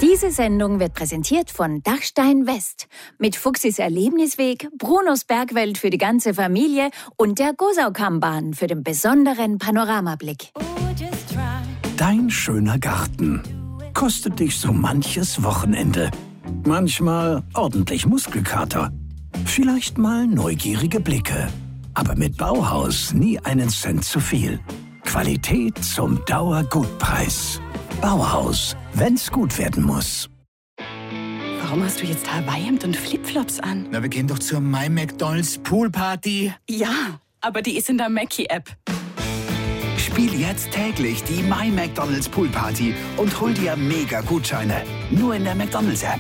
Diese Sendung wird präsentiert von Dachstein West mit Fuchsis Erlebnisweg, Brunos Bergwelt für die ganze Familie und der Gosaukammbahn für den besonderen Panoramablick. Dein schöner Garten kostet dich so manches Wochenende. Manchmal ordentlich Muskelkater. Vielleicht mal neugierige Blicke. Aber mit Bauhaus nie einen Cent zu viel. Qualität zum Dauergutpreis. Bauhaus, wenn's gut werden muss. Warum hast du jetzt Hawaii-Hemd und Flipflops an? Na, wir gehen doch zur My McDonald's Poolparty. Ja, aber die ist in der Mackie-App. Spiel jetzt täglich die My McDonald's Poolparty und hol dir Mega-Gutscheine. Nur in der McDonald's-App.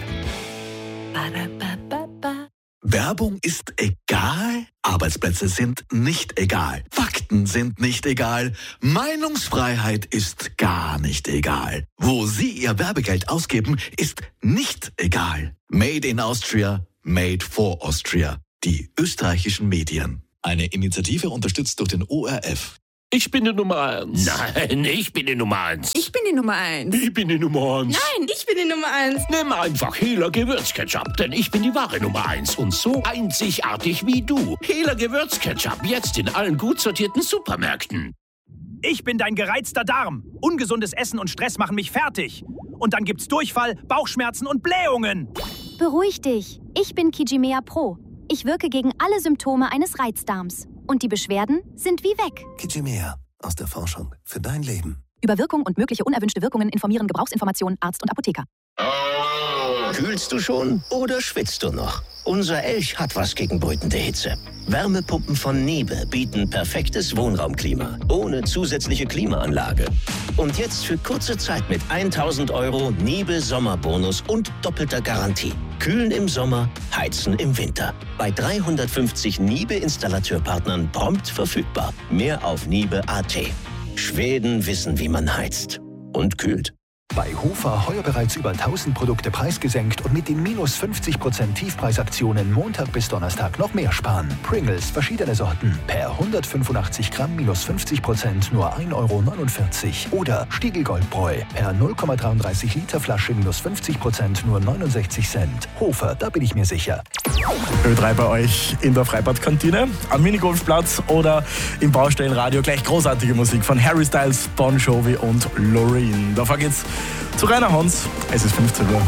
Werbung ist egal, Arbeitsplätze sind nicht egal, Fakten sind nicht egal, Meinungsfreiheit ist gar nicht egal. Wo Sie Ihr Werbegeld ausgeben, ist nicht egal. Made in Austria, made for Austria. Die österreichischen Medien. Eine Initiative unterstützt durch den ORF. Ich bin die Nummer 1. Nein, ich bin die Nummer 1. Ich bin die Nummer 1. Ich bin die Nummer 1. Nein, ich bin die Nummer 1. Nimm einfach Hehler Gewürzketchup, denn ich bin die wahre Nummer 1 und so einzigartig wie du. Hehler Gewürzketchup, jetzt in allen gut sortierten Supermärkten. Ich bin dein gereizter Darm. Ungesundes Essen und Stress machen mich fertig. Und dann gibt's Durchfall, Bauchschmerzen und Blähungen. Beruhig dich. Ich bin Kijimea Pro. Ich wirke gegen alle Symptome eines Reizdarms. Und die Beschwerden sind wie weg. Kijimea, aus der Forschung für dein Leben. Über Wirkung und mögliche unerwünschte Wirkungen informieren Gebrauchsinformationen Arzt und Apotheker. Kühlst du schon oder schwitzt du noch? Unser Elch hat was gegen brütende Hitze. Wärmepumpen von Niebe bieten perfektes Wohnraumklima, ohne zusätzliche Klimaanlage. Und jetzt für kurze Zeit mit 1.000 € Niebe Sommerbonus und doppelter Garantie. Kühlen im Sommer, heizen im Winter. Bei 350 Niebe-Installateurpartnern prompt verfügbar. Mehr auf niebe.at. Schweden wissen, wie man heizt und kühlt. Bei Hofer heuer bereits über 1000 Produkte preisgesenkt und mit den minus 50% Tiefpreisaktionen Montag bis Donnerstag noch mehr sparen. Pringles, verschiedene Sorten, per 185 Gramm minus 50% nur 1,49 € Oder Stiegl Goldbräu, per 0,33 Liter Flasche minus 50% nur 69 Cent. Hofer, da bin ich mir sicher. Ö3 bei euch in der Freibadkantine, am Minigolfplatz oder im Baustellenradio. Gleich großartige Musik von Harry Styles, Bon Jovi und Loreen. Davor geht's zu Rainer Hans. Es ist 15 Uhr.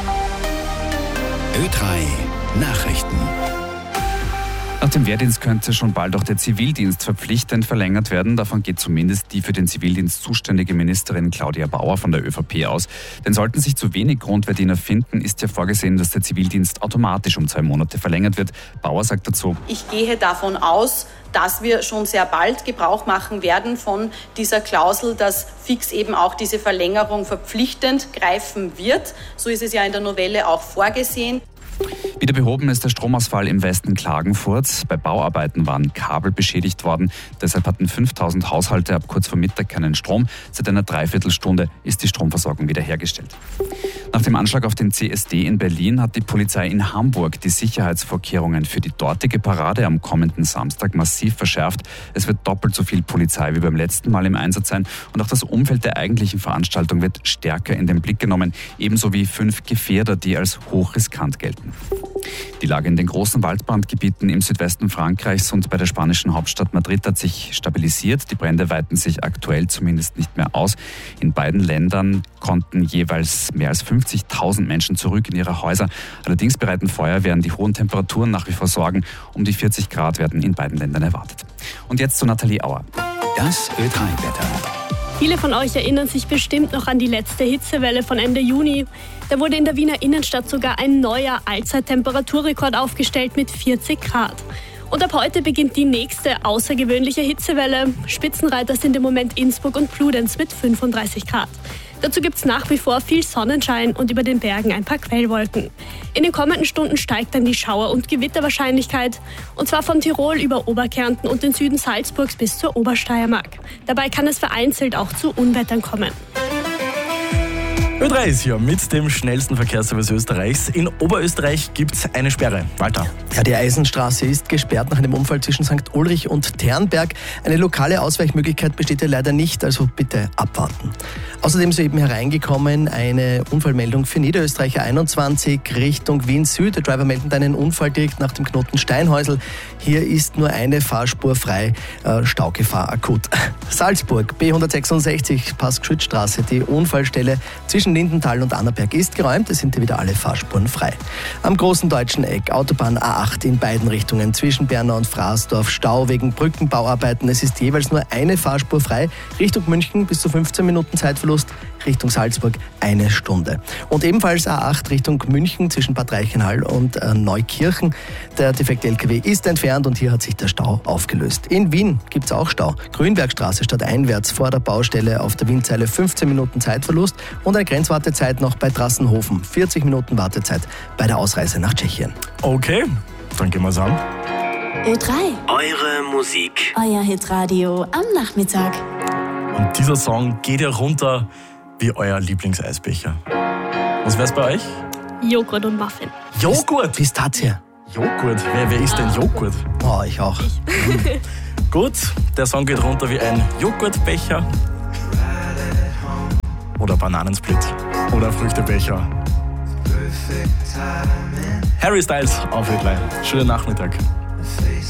Ö3 Nachrichten. Nach dem Wehrdienst könnte schon bald auch der Zivildienst verpflichtend verlängert werden. Davon geht zumindest die für den Zivildienst zuständige Ministerin Claudia Bauer von der ÖVP aus. Denn sollten sich zu wenig Grundwehrdiener finden, ist ja vorgesehen, dass der Zivildienst automatisch um 2 Monate verlängert wird. Bauer sagt dazu: Ich gehe davon aus, dass wir schon sehr bald Gebrauch machen werden von dieser Klausel, dass fix eben auch diese Verlängerung verpflichtend greifen wird. So ist es ja in der Novelle auch vorgesehen. Wieder behoben ist der Stromausfall im Westen Klagenfurts. Bei Bauarbeiten waren Kabel beschädigt worden. Deshalb hatten 5000 Haushalte ab kurz vor Mittag keinen Strom. Seit einer Dreiviertelstunde ist die Stromversorgung wiederhergestellt. Nach dem Anschlag auf den CSD in Berlin hat die Polizei in Hamburg die Sicherheitsvorkehrungen für die dortige Parade am kommenden Samstag massiv verschärft. Es wird doppelt so viel Polizei wie beim letzten Mal im Einsatz sein. Und auch das Umfeld der eigentlichen Veranstaltung wird stärker in den Blick genommen. Ebenso wie 5 Gefährder, die als hochriskant gelten. Die Lage in den großen Waldbrandgebieten im Südwesten Frankreichs und bei der spanischen Hauptstadt Madrid hat sich stabilisiert. Die Brände weiten sich aktuell zumindest nicht mehr aus. In beiden Ländern konnten jeweils mehr als 50.000 Menschen zurück in ihre Häuser. Allerdings bereiten Feuerwehren die hohen Temperaturen nach wie vor Sorgen. Um die 40 Grad werden in beiden Ländern erwartet. Und jetzt zu Nathalie Auer. Das Ö3-Wetter. Viele von euch erinnern sich bestimmt noch an die letzte Hitzewelle von Ende Juni. Da wurde in der Wiener Innenstadt sogar ein neuer Allzeittemperaturrekord aufgestellt mit 40 Grad. Und ab heute beginnt die nächste außergewöhnliche Hitzewelle. Spitzenreiter sind im Moment Innsbruck und Bludenz mit 35 Grad. Dazu gibt es nach wie vor viel Sonnenschein und über den Bergen ein paar Quellwolken. In den kommenden Stunden steigt dann die Schauer- und Gewitterwahrscheinlichkeit. Und zwar von Tirol über Oberkärnten und den Süden Salzburgs bis zur Obersteiermark. Dabei kann es vereinzelt auch zu Unwettern kommen. Ö3 ist hier mit dem schnellsten Verkehrsservice Österreichs. In Oberösterreich gibt es eine Sperre. Walter. Ja, die Eisenstraße ist gesperrt nach einem Unfall zwischen St. Ulrich und Ternberg. Eine lokale Ausweichmöglichkeit besteht ja leider nicht, also bitte abwarten. Außerdem soeben hereingekommen eine Unfallmeldung für Niederösterreicher 21 Richtung Wien Süd. Der Driver meldet einen Unfall direkt nach dem Knoten Steinhäusl. Hier ist nur eine Fahrspur frei, Staugefahr akut. Salzburg, B166, Pass-Gschützstraße. Die Unfallstelle zwischen Lindenthal und Annaberg ist geräumt. Es sind hier wieder alle Fahrspuren frei. Am großen deutschen Eck, Autobahn A8 in beiden Richtungen, zwischen Bernau und Fraßdorf, Stau wegen Brückenbauarbeiten. Es ist jeweils nur eine Fahrspur frei. Richtung München bis zu 15 Minuten Zeitverlust. Richtung Salzburg 1 Stunde. Und ebenfalls A8 Richtung München zwischen Bad Reichenhall und Neukirchen. Der defekte LKW ist entfernt und hier hat sich der Stau aufgelöst. In Wien gibt es auch Stau. Grünbergstraße stadteinwärts vor der Baustelle auf der Windseile 15 Minuten Zeitverlust und eine Grenzwartezeit noch bei Trassenhofen. 40 Minuten Wartezeit bei der Ausreise nach Tschechien. Okay, dann gehen wir's an. Ö3. Eure Musik. Euer Hitradio am Nachmittag. Und dieser Song geht ja runter wie euer Lieblingseisbecher. Was wär's bei euch? Joghurt und Muffin. Joghurt? Pistazie. Joghurt? Wer isst denn Joghurt? Oh, ich auch. Gut, der Song geht runter wie ein Joghurtbecher. Oder Bananensplit. Oder Früchtebecher. Harry Styles auf Hitline. Schönen Nachmittag.